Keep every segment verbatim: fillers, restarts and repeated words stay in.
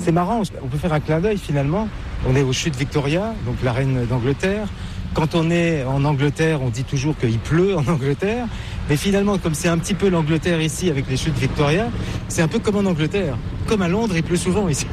C'est marrant, on peut faire un clin d'œil finalement. On est aux chutes Victoria, donc la reine d'Angleterre. Quand on est en Angleterre, on dit toujours qu'il pleut en Angleterre. Mais finalement, comme c'est un petit peu l'Angleterre ici avec les chutes Victoria, c'est un peu comme en Angleterre. Comme à Londres, il pleut souvent ici.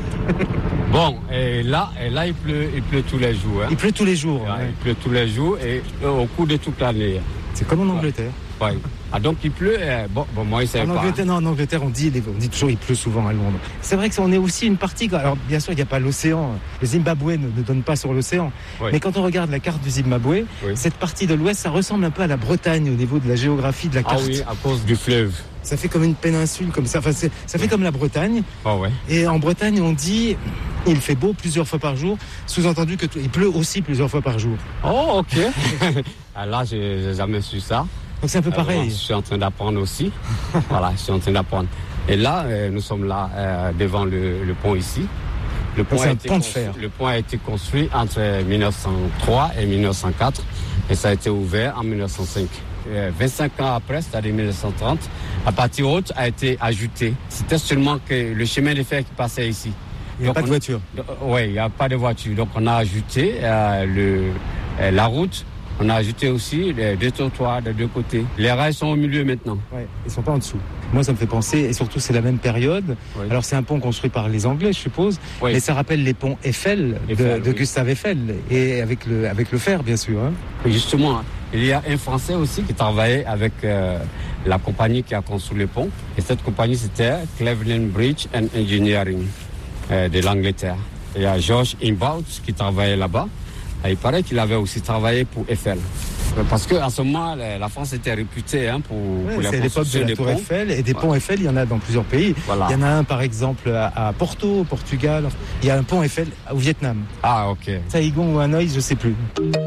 Bon, et là, et là il, pleut, il pleut tous les jours. Hein. Il pleut tous les jours. Ouais, ouais. Il pleut tous les jours et au cours de toute l'année. C'est comme en Angleterre. Ouais. Ah, donc il pleut, euh, bon, bon, moi, il ne savait en pas. Angleterre, hein. Non, en Angleterre, on dit, on dit toujours il pleut souvent à Londres. C'est vrai qu'on est aussi une partie. Alors, bien sûr, il n'y a pas l'océan. Le Zimbabwe ne, ne donne pas sur l'océan. Oui. Mais quand on regarde la carte du Zimbabwe, oui. cette partie de l'ouest, ça ressemble un peu à la Bretagne au niveau de la géographie de la carte. Ah oui, à cause du fleuve. Ça fait comme une péninsule, comme ça. Enfin, c'est, ça fait oui. comme la Bretagne. Oh, ouais. Et en Bretagne, on dit il fait beau plusieurs fois par jour. Sous-entendu que t- il pleut aussi plusieurs fois par jour. Oh, ok. ah, là, je n'ai jamais su ça. Donc c'est un peu pareil. Alors, je suis en train d'apprendre aussi. voilà, je suis en train d'apprendre. Et là, euh, nous sommes là euh, devant le, le pont ici. Le pont, c'est a un été pont de construit, fer. Le pont a été construit entre dix-neuf cent trois et dix-neuf cent quatre et ça a été ouvert en dix-neuf cent cinq. Euh, vingt-cinq ans après, c'est-à-dire dix-neuf cent trente, la partie haute a été ajoutée. C'était seulement que le chemin de fer qui passait ici. Il n'y a pas de voiture. Oui, il n'y a pas de voiture. Donc on a ajouté euh, le, euh, la route. On a ajouté aussi les deux trottoirs de deux côtés. Les rails sont au milieu maintenant. Ouais, ils ne sont pas en dessous. Moi, ça me fait penser, et surtout c'est la même période. Oui. Alors c'est un pont construit par les Anglais, je suppose, oui. mais ça rappelle les ponts Eiffel, Eiffel de, de oui. Gustave Eiffel, et avec le, avec le fer, bien sûr. Hein. Justement, il y a un Français aussi qui travaillait avec euh, la compagnie qui a construit le pont. Et cette compagnie, c'était Cleveland Bridge and Engineering euh, de l'Angleterre. Il y a George Imbaut qui travaillait là-bas. Il paraît qu'il avait aussi travaillé pour Eiffel. Parce qu'en ce moment, la France était réputée hein, pour, ouais, pour la construction des ponts. C'est l'époque de la Tour Eiffel. Et des voilà. ponts Eiffel, il y en a dans plusieurs pays. Voilà. Il y en a un, par exemple, à, à Porto, au Portugal. Il y a un pont Eiffel au Vietnam. Ah, ok. Saigon ou Hanoï, je ne sais plus.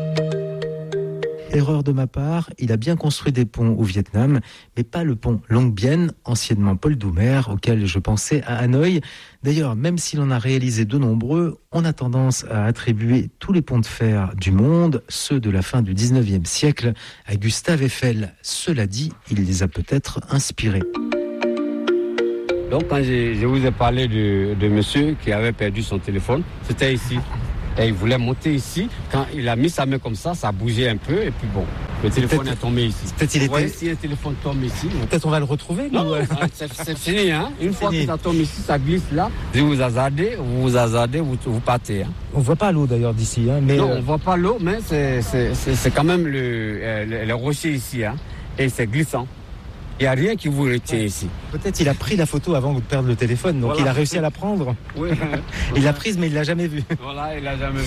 Erreur de ma part, il a bien construit des ponts au Vietnam, mais pas le pont Long Bien, anciennement Paul Doumer, auquel je pensais à Hanoï. D'ailleurs, même s'il en a réalisé de nombreux, on a tendance à attribuer tous les ponts de fer du monde, ceux de la fin du dix-neuvième siècle, à Gustave Eiffel. Cela dit, il les a peut-être inspirés. Donc, quand je, je vous ai parlé de, de monsieur qui avait perdu son téléphone, c'était ici. Et il voulait monter ici. Quand il a mis sa main comme ça, ça a bougé un peu. Et puis bon, le téléphone peut-être, est tombé ici. Peut-être il était... voyez, si le téléphone tombe ici... Peut-être on va le retrouver. Non, non c'est, c'est fini. Hein. Une c'est fois fini. Que ça tombe ici, ça glisse là. Si vous hasardez, vous vous hasardez, vous, vous partez. Hein. On ne voit pas l'eau d'ailleurs d'ici. Hein, mais non, euh... on ne voit pas l'eau, mais c'est, c'est, c'est, c'est quand même le, euh, le, le rocher ici. Hein. Et c'est glissant. Il n'y a rien qui vous retient ouais. ici. Peut-être il a pris la photo avant de perdre le téléphone, donc voilà. Il a réussi à la prendre. Oui. Il l'a prise, mais il ne l'a jamais vue. Voilà, il l'a jamais vue.